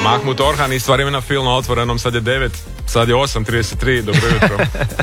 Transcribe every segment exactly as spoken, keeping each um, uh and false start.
Mahmut Orhan i Sva vremena film na Otvorenom, sad je devet, sad je osam trideset tri, dobro jutro.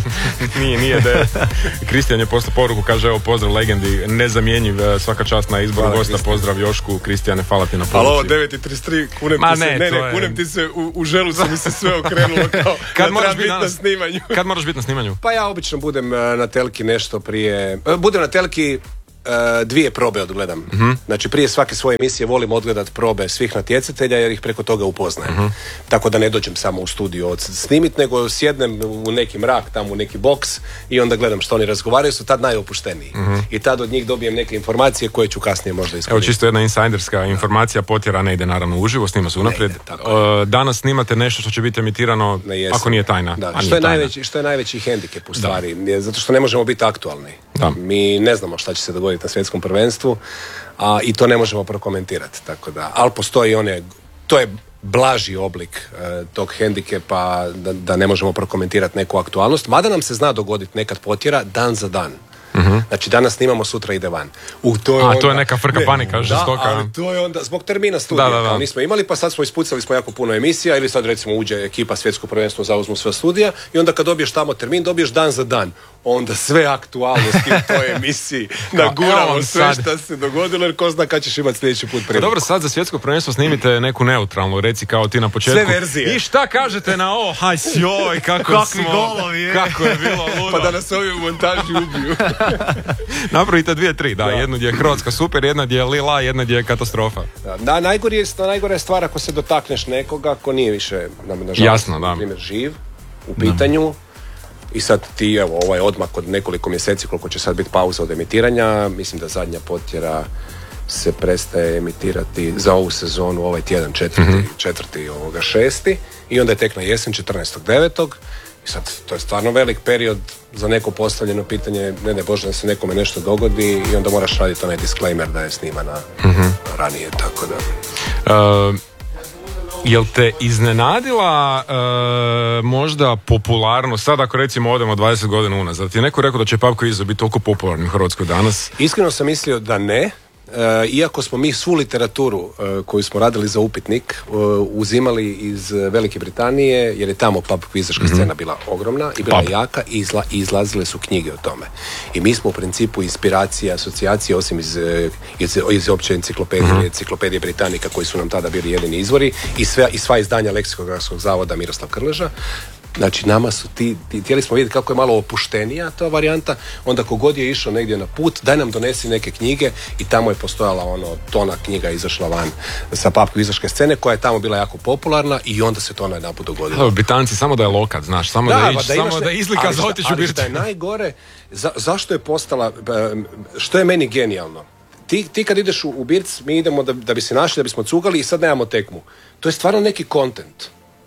nije, nije devet. Kristijan je poslao poruku, kaže evo pozdrav legendi, nezamjenjiv, svaka čast na izboru gosta, Kristijan. Pozdrav Jošku, Kristijane, hvala ti na poruci. Ali ovo devet i trideset tri, kunem Ma ti se, ne, ne, ne, je... kunem ti se u, u želu se mi se sve okrenulo kao kad da moraš biti na snimanju. Kad moraš biti na snimanju? Pa ja obično budem na telki nešto prije, budem na telki dvije probe odgledam. Uh-huh. Znači prije svake svoje emisije volim odgledat probe svih natjecatelja jer ih preko toga upoznajem. Uh-huh. Tako da ne dođem samo u studio od snimit, nego sjednem u neki mrak, tamo u neki boks i onda gledam što oni razgovaraju, su tad najopušteniji. Uh-huh. I tad od njih dobijem neke informacije koje ću kasnije možda iskoristiti. Evo čisto jedna insajderska informacija, Potjera ne ide naravno uživo, snima se unaprijed. Uh, danas snimate nešto što će biti emitirano, ako nije tajna. Da, što, nije je tajna. Najveći, što je najveći hendikep u stvari, da. Zato što ne možemo biti aktualni. Da. Mi ne znamo šta će se dogoditi na svjetskom prvenstvu, a i to ne možemo prokomentirati, tako da, ali postoji one, to je blaži oblik e, tog hendikepa da, da ne možemo prokomentirati neku aktualnost, mada nam se zna dogoditi nekad Potjera dan za dan. Uh-huh. Znači danas snimamo, sutra ide van. U, to je A, onda, to je neka frka ne, panika, žestoka. Da, ali to je onda zbog termina studija, da, da, da. Kao nismo imali, pa sad smo ispucali smo jako puno emisija, ili sad recimo uđe ekipa svjetsko prvenstvo, zauzmu sve studija i onda kad dobiješ tamo termin, dobiješ dan za dan. Onda sve aktualnosti u toj emisiji naguramo sve što se dogodilo, jer ko zna kad ćeš imati sljedeći put priliku. Dobro, sad za svjetsko prvenstvo snimite neku neutralnu, reci kao ti na početku. Sve verzije. I šta kažete na ovo? Haj joj, kako smo, golovi, kako je bilo ludo. Pa da nas ovi u montaži ubiju. Napravite dvije, tri, da, da. Jednu gdje je Hrvatska super, jedna gdje je lila, jedna gdje je katastrofa. Da, najgore je, najgore je stvar ako se dotakneš nekoga ko nije više, nažalost, jasno, da. Na primjer, živ u pitanju. Da. I sad ti, evo, ovaj odmak od nekoliko mjeseci, koliko će sad biti pauza od emitiranja, mislim da zadnja Potjera se prestaje emitirati za ovu sezonu, ovaj tjedan, četvrti, mm-hmm. četvrti ovoga šesti, i onda je tek na jesen četrnaestog devetog I sad, to je stvarno velik period za neko postavljeno pitanje, ne ne Bože da se nekome nešto dogodi i onda moraš raditi onaj disclaimer da je snimana mm-hmm. ranije, tako da... Uh... Jel te iznenadila uh, možda popularnost, sad ako recimo odemo dvadeset godina unazad, ti je neko rekao da će Pub Quiz biti toliko popularni u Hrvatskoj danas? Iskreno sam mislio da ne, uh, iako smo mi svu literaturu uh, koju smo radili za upitnik uh, uzimali iz Velike Britanije, jer je tamo Pub Quizaška mm-hmm. scena bila ogromna i bila Pub. jaka i izla, izlazile su knjige o tome. I mi smo u principu inspiracije, asocijacije, osim iz, iz, iz opće enciklopedije, mm-hmm. enciklopedije Britanika koji su nam tada bili jedini izvori i, sve, i sva izdanja Leksikografskog zavoda Miroslav Krleža. Znači nama su ti, ti, htjeli smo vidjeti kako je malo opuštenija ta varijanta, onda kogod je išao negdje na put, daj nam donesi neke knjige i tamo je postojala ono, tona knjiga izašla van sa Pub Quizaške scene koja je tamo bila jako popularna i onda se to onaj naput dogodilo. Evo, Britanci, samo da je lokat, znaš, samo da, da, ić, da, samo ne, da izlika za otiću biti. Ali što je najgore, za, zašto je postala, što je meni genijalno? Ti, ti kad ideš u, u Birc, mi idemo da, da bi se našli, da bismo cugali i sad nemamo tekmu. To je stvarno neki kontent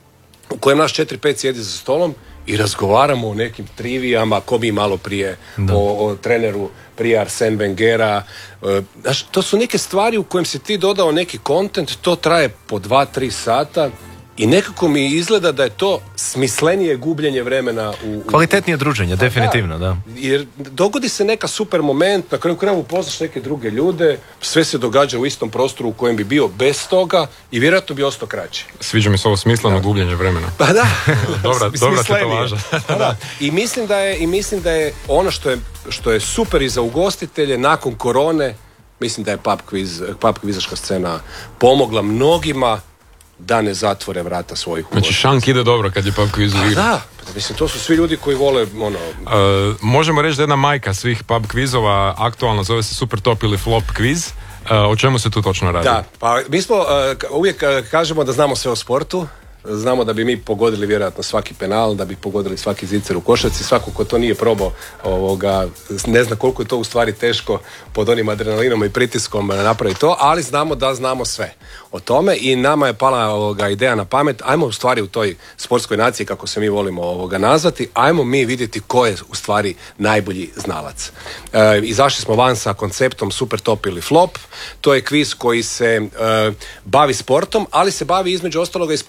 u kojem naš četiri pet sjedi za stolom i razgovaramo o nekim trivijama, ko mi malo prije o, o treneru prije Arsene Wengera. Znaš, to su neke stvari u kojem si ti dodao neki kontent, to traje po dva, tri sata i nekako mi izgleda da je to smislenije gubljenje vremena u... u kvalitetnije druženje, definitivno, da. da. Jer dogodi se neka super moment, na kraju krajeva upoznaš neke druge ljude, sve se događa u istom prostoru u kojem bi bio bez toga i vjerojatno bi ostao kraće. Sviđa mi se ovo smisleno da. gubljenje vremena. Pa da. dobra, dobra te to važa. da. da. I mislim da je, i mislim da je ono što je, što je super i za ugostitelje nakon korone, mislim da je Pub Quiz, Pub Quizaška scena pomogla mnogima da ne zatvore vrata svojih ugostitelja. Znači šank ide dobro kad je Pub Quiz u igri. Da, mislim, to su svi ljudi koji vole ono... Uh, možemo reći da jedna majka svih Pub Quizova aktualno zove se Super Top ili Flop Quiz. Uh, o čemu se tu točno radi? Da, pa mi smo uh, uvijek uh, kažemo da znamo sve o sportu. Znamo da bi mi pogodili vjerojatno svaki penal, da bi pogodili svaki zicer u košarci. Svako ko to nije probao ovoga, ne zna koliko je to u stvari teško pod onim adrenalinom i pritiskom napraviti to, ali znamo da znamo sve o tome i nama je pala ovoga ideja na pamet, ajmo u stvari u toj sportskoj naciji, kako se mi volimo ovoga nazvati, ajmo mi vidjeti ko je u stvari najbolji znalac. E, izašli smo van sa konceptom Super Top ili Flop. To je kviz koji se e, bavi sportom, ali se bavi između ostaloga i sportom na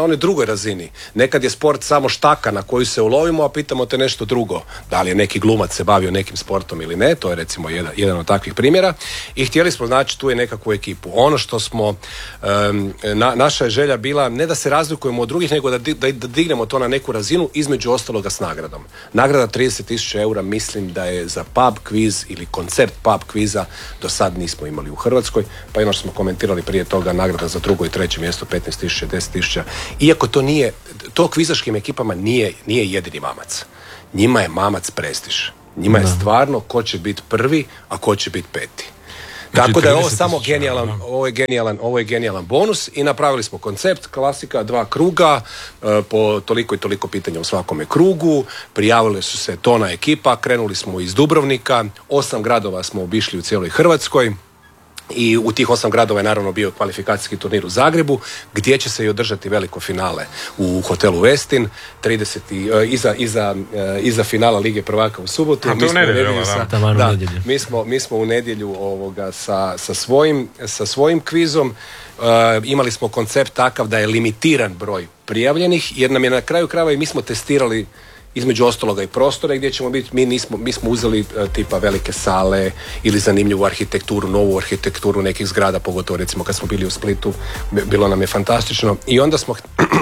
onoj drugoj razini. Nekad je sport samo štaka na koju se ulovimo, a pitamo te nešto drugo. Da li je neki glumac se bavio nekim sportom ili ne, to je recimo jedan, jedan od takvih primjera. I htjeli smo, znači, tu je nekakvu ekipu. Ono što smo, um, na, naša je želja bila ne da se razlikujemo od drugih, nego da, da, da dignemo to na neku razinu, između ostaloga s nagradom. Nagrada trideset tisuća eura mislim da je za pub kviz ili koncept pub kviza do sad nismo imali u Hrvatskoj, pa ono što smo komentirali prije toga, nagrada za drugo i treće mjesto petnaest tisuća, deset tisuća. Iako to nije, to kvizaškim ekipama nije, nije jedini mamac. Njima je mamac prestiž. Njima je stvarno ko će biti prvi, a ko će biti peti. Znači, tako da je ovo samo genijalan, ovo je genijalan, ovo je genijalan bonus i napravili smo koncept, klasika, dva kruga, e, po toliko i toliko pitanja u svakome krugu, prijavili su se tona ekipa, krenuli smo iz Dubrovnika, osam gradova smo obišli u cijeloj Hrvatskoj. I u tih osam gradova je naravno bio kvalifikacijski turnir u Zagrebu, gdje će se i održati veliko finale u hotelu Westin, trideset iza, iza, iza finala Lige prvaka u subotu. Mi smo, nedjelju, sa, da, mi, smo, mi smo u nedjelju ovoga sa, sa, svojim, sa svojim kvizom. Uh, imali smo koncept takav da je limitiran broj prijavljenih, jer nam je na kraju krajeva i mi smo testirali između ostaloga i prostore gdje ćemo biti. Mi, nismo, mi smo uzeli uh, tipa velike sale ili zanimljivu arhitekturu, novu arhitekturu nekih zgrada, pogotovo recimo kad smo bili u Splitu, bilo nam je fantastično. I onda smo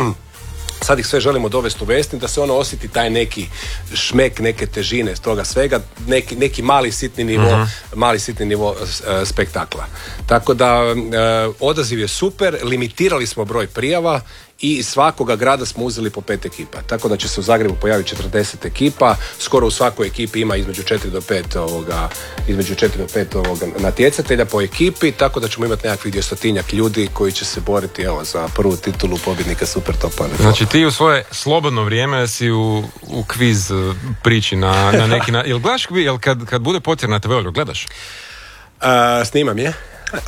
sad ih sve želimo dovesti u Westin, da se ono osjeti taj neki šmek, neke težine toga svega, neki, neki mali sitni nivo, uh-huh. mali sitni nivo uh, spektakla. Tako da uh, odaziv je super, limitirali smo broj prijava i iz svakoga grada smo uzeli po pet ekipa. Tako da će se u Zagrebu pojaviti četrdeset ekipa, skoro u svakoj ekipi ima između četiri do pet ovoga, između četiri do pet ovoga natjecatelja po ekipi, tako da ćemo imati nekakvih dvjestotinjak ljudi koji će se boriti evo za prvu titulu pobjednika Super Topa. Znači ti u svoje slobodno vrijeme si u, u kviz priči na, na neki na, jel gledaš, jel kad, kad bude Potjer na te ve, gledaš? Uh, snimam je.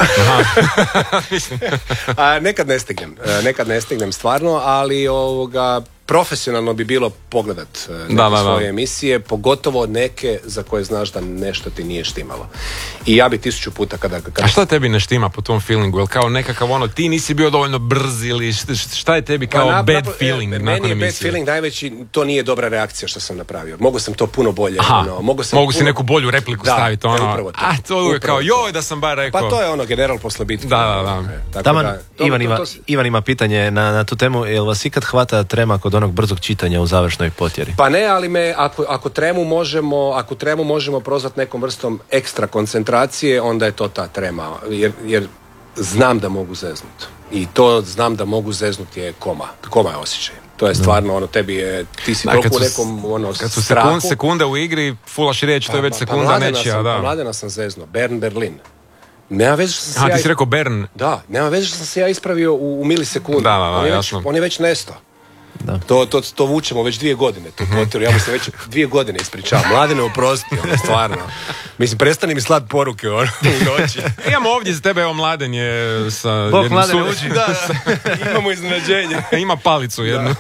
A, nekad ne stignem, nekad ne stignem stvarno, ali ovoga profesionalno bi bilo pogledat neke da, da, da. svoje emisije, pogotovo neke za koje znaš da nešto ti nije štimalo. I ja bi tisuću puta kada... kada... A šta tebi ne štima po tom feelingu? Jel kao nekakav ono, ti nisi bio dovoljno brz ili šta je tebi kao pa, na, bad na, feeling nakon emisije? Meni je bad feeling najveći, to nije dobra reakcija što sam napravio. Mogu sam to puno bolje. Aha, ono, mogu, sam mogu puno... si neku bolju repliku da, staviti. Ono, upravo to. A to je kao, joj da sam bar rekao. Pa to je ono general posle bitke. Da, da, da. Tako Taman, da to, Ivan, to, ima, to, to... Ivan ima pitanje na, na tu temu, jel vas ikad hvata trema kod onog brzog čitanja u završnoj potjeri? Pa ne, ali me, ako, ako tremu možemo, ako tremu možemo prozvati nekom vrstom ekstra koncentracije, onda je to ta trema, jer, jer znam da mogu zeznut. I to znam da mogu zeznut je koma. Koma je osjećaj. To je stvarno ono, tebi je, ti si toliko u nekom ono, kad su strahu. Sekund, sekunde u igri, fulaš riječ, to je već pa, sekunda pa nečija. Sam, da. pa mladena sam zezno, Bern, Berlin. Nema veze što sam A, se ja... ti si rekao Bern. Da, nema veze što sam se ja ispravio u, u milisekundu. Da, da, da, on, je jasno. već, on je već nestao. Da. To, to, to vučemo već dvije godine. To, to, ja mu se već dvije godine ispričavam. Mladene, oprosti, ono, stvarno. Mislim, prestani mi slat poruke ono, u noći. Imamo ovdje za tebe, evo Mladen je sa Bog jednim Mladene su... uči. Da, da. Imamo iznenađenje. Ima palicu jednu.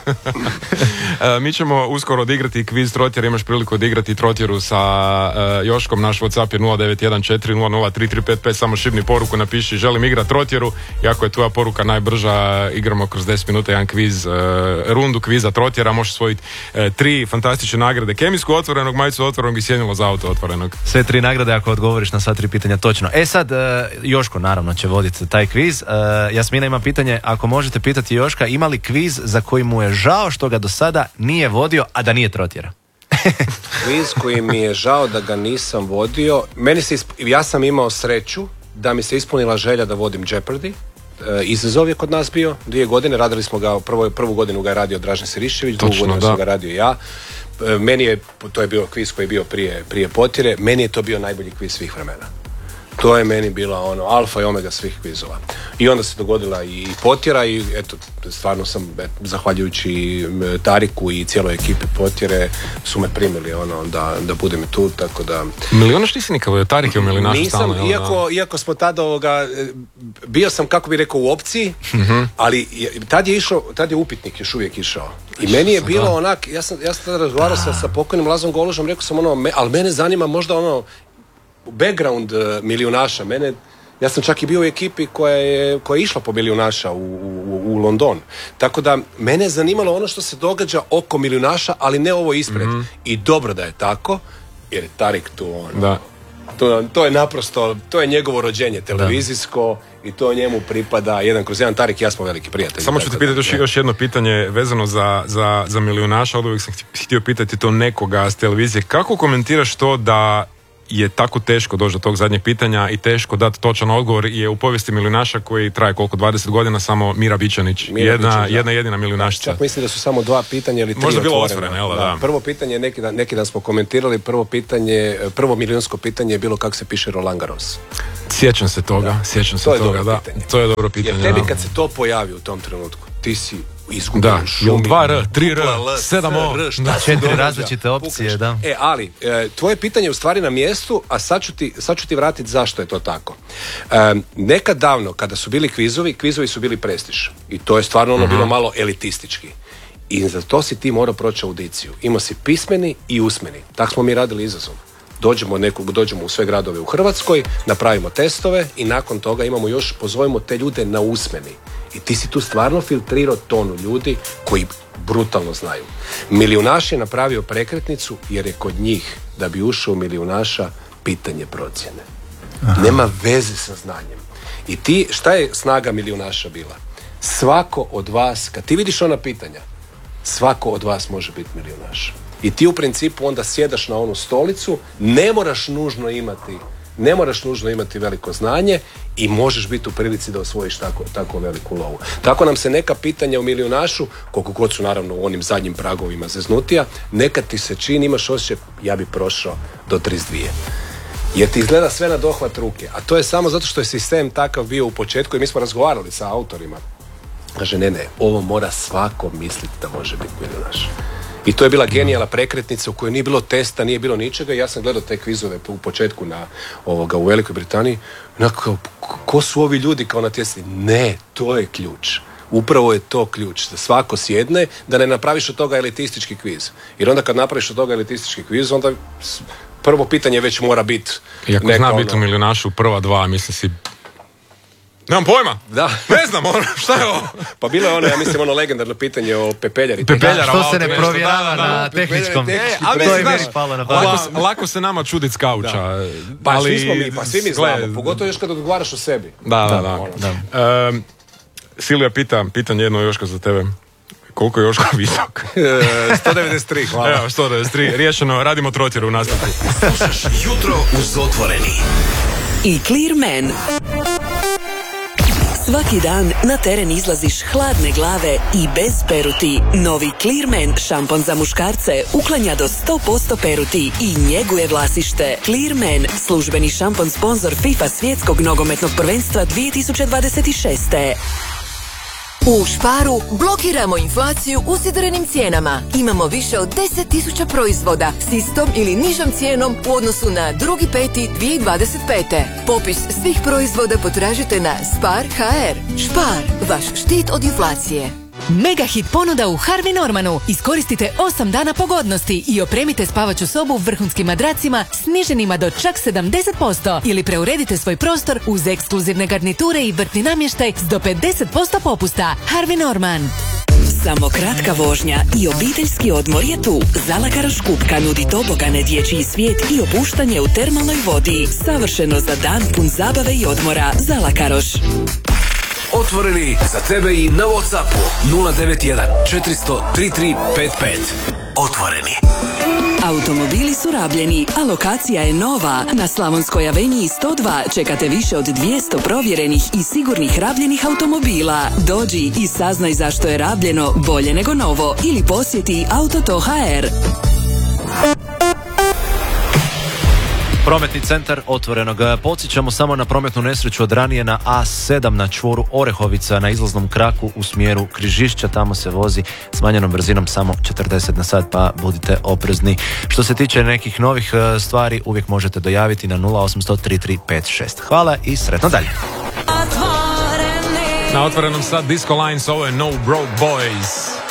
uh, mi ćemo uskoro odigrati kviz Trotjer. Imaš priliku odigrati Trotjeru sa uh, Joškom. Naš WhatsApp je nula devet jedan četiri nula nula tri tri pet pet. Samo šibni poruku, napiši želim igrati Trotjeru. Iako je tvoja poruka najbrža, igramo kroz deset minuta jedan kviz, uh, rundu kviza Trotjera. Možeš osvojiti uh, tri fantastične nagrade: kemijsku otvorenog, majicu otvorenog i sjedilo za auto otvorenog. Sve tri nagrade ako odgovoriš na sva tri pitanja točno. E sad, uh, Joško naravno će voditi taj kviz. Uh, Jasmina ima pitanje, ako možete pitati Joška, ima li kviz za koji mu je žao što ga do sada nije vodio, a da nije Trotjera? Kviz koji mi je žao da ga nisam vodio. Meni se isp... Ja sam imao sreću da mi se ispunila želja da vodim Jeopardy. E, izazov je kod nas bio, dvije godine, radili smo ga, prvo, prvu godinu ga je radio Dražen Sirišević, drugu godinu sam ga radio ja. E, meni je, to je bio kviz koji je bio prije, prije Potjere, meni je to bio najbolji kviz svih vremena. To je meni bila ono alfa i omega svih kvizova. I onda se dogodila i Potjera i eto, stvarno sam, et, zahvaljujući Tariku i cijeloj ekipi Potjere, su me primili ono da, da budem tu, tako da... Milionaš ti si nikako, Tarik je umili našu nisam, stalno. iako, iako smo tada ovoga, bio sam, kako bi rekao, u opciji, mm-hmm. ali tad je išao, tad je upitnik još uvijek išao. I meni je bilo onak, ja sam, ja sam tada razgovarao sa, sa pokojnim Lazom Golužom, rekao sam ono, me, ali mene zanima možda ono, background milijunaša. Mene, ja sam čak i bio u ekipi koja je, koja je išla po milijunaša u, u, u u London. Tako da mene je zanimalo ono što se događa oko milijunaša, ali ne ovo ispred. Mm-hmm. I dobro da je tako, jer je Tarik tu ono. Da. To, to je naprosto, to je njegovo rođenje televizijsko da. I to njemu pripada jedan kroz jedan. Tarik i ja smo veliki prijatelji. Samo ću te pitati još, još jedno pitanje vezano za, za, za milijunaša, od uvijek sam htio pitati to nekoga s televizije. Kako komentiraš to da je tako teško doći do tog zadnjeg pitanja i teško dati točan odgovor, je u povijesti milijunaša koji traje koliko, dvadeset godina, samo Mira Bičanić, Mira jedna, Bičanić, jedna jedina milijunašica. Čak mislim da su samo dva pitanja ili tri možda bilo otvorena. otvoreno, jel da, da. da. Prvo pitanje, neki dan, neki dan smo komentirali, prvo pitanje, prvo milijunsko pitanje je bilo kako se piše Roland Garros. Sjećam se toga, da. sjećam se to toga, da. Pitanje. To je dobro pitanje. Jer tebi da. kad se to pojavi u tom trenutku, ti si izgubio da, šumi. dva R, tri R, sedam O. Četiri različite opcije, da. E, ali, e, tvoje pitanje je u stvari na mjestu, a sad ću ti, sad ću ti vratiti zašto je to tako. E, nekad davno, kada su bili kvizovi, kvizovi su bili prestiž. I to je stvarno ono uh-huh. bilo malo elitistički. I za to si ti morao proći audiciju. Imao si pismeni i usmeni. Tako smo mi radili izazov. Dođemo, nekog, dođemo u sve gradove u Hrvatskoj, napravimo testove i nakon toga imamo još, pozovemo te ljude na usmeni. I ti si tu stvarno filtrirao tonu ljudi koji brutalno znaju. Milijunaš je napravio prekretnicu jer je kod njih, da bi ušao u milijunaša, pitanje procjene. Aha. Nema veze sa znanjem. I ti, šta je snaga milijunaša bila? Svako od vas, kad ti vidiš ona pitanja, svako od vas može biti milijunaš. I ti u principu onda sjedaš na onu stolicu, ne moraš nužno imati ne moraš nužno imati veliko znanje i možeš biti u prilici da osvojiš tako, tako veliku lovu. Tako nam se neka pitanja u milijunašu, koliko god su naravno u onim zadnjim pragovima zeznutija, nekad ti se čini, imaš osjećaj, ja bi prošao do trideset dvije. Jer ti izgleda sve na dohvat ruke. A to je samo zato što je sistem takav bio u početku i mi smo razgovarali sa autorima. Kaže, ne, ne, ovo mora svako misliti da može biti milijunaš. I to je bila genijalna prekretnica u kojoj nije bilo testa, nije bilo ničega. Ja sam gledao te kvizove u početku na ovoga u Velikoj Britaniji. Onako, ko su ovi ljudi kao na testi? Ne, to je ključ. Upravo je to ključ. Da svako sjedne, da ne napraviš od toga elitistički kviz. Jer onda kad napraviš od toga elitistički kviz, onda prvo pitanje već mora biti... Iako neka, zna ono... biti u milijunašu prva dva, mislim si... Nemam pojma. Da. Ne znam, ono, šta je ovo? Pa bilo je ono, ja mislim, ono legendarno pitanje o pepeljari. Pepeljara, što se ne provjerava da, da, na tehničkom. E, ali to je meni palo na pamet. Lako, lako se nama čudit s kauča. Da. Pa ali, svi smo mi, pa svi mi znamo, gled... pogotovo još kad odgovaraš o sebi. Da, da, da. da. da. Um, Silvija pita, pitanje jedno Joška za tebe. Koliko je Joško visok? sto devedeset tri, hvala. Evo, sto devedeset tri, riješeno, radimo trotjeru u nastavku. Slušaš Jutro uz Otvoreni. I Clearman. Svaki dan na teren izlaziš hladne glave i bez peruti. Novi Clearman šampon za muškarce uklanja do sto posto peruti i njeguje vlasište. Clearman, službeni šampon sponsor FIFA svjetskog nogometnog prvenstva dvije tisuće dvadeset šeste. U Sparu blokiramo inflaciju usidrenim cijenama. Imamo više od deset tisuća proizvoda s istom ili nižom cijenom u odnosu na drugi peti dvije tisuće dvadeset pete. Popis svih proizvoda potražite na Spar punkt ha er. Spar, vaš štit od inflacije. Mega hit ponuda u Harvey Normanu. Iskoristite osam dana pogodnosti i opremite spavaću sobu vrhunskim madracima sniženima do čak sedamdeset posto. Ili preuredite svoj prostor uz ekskluzivne garniture i vrtni namještaj s do pedeset posto popusta. Harvey Norman. Samo kratka vožnja i obiteljski odmor je tu. Zalakaroš kupka nudi tobogane, dječji svijet i opuštanje u termalnoj vodi. Savršeno za dan pun zabave i odmora. Zalakaroš. Otvoreni za tebe i na WhatsAppu nula devet jedan četiri nula nula tri tri pet pet. Otvoreni. Automobili su rabljeni, a lokacija je nova. Na Slavonskoj aveniji sto dva čekate više od dvjesto provjerenih i sigurnih rabljenih automobila. Dođi i saznaj zašto je rabljeno bolje nego novo ili posjeti auto punkt ha er. Prometni centar Otvorenog. Podsjećamo samo na prometnu nesreću od ranije na A sedam na čvoru Orehovica na izlaznom kraku u smjeru Križišća. Tamo se vozi smanjenom brzinom samo četrdeset na sat, pa budite oprezni. Što se tiče nekih novih stvari, uvijek možete dojaviti na nula osam nula nula tri tri pet šest. Hvala i sretno dalje. Na Otvorenom sad Disco Lines, ovo je No Broke Boys.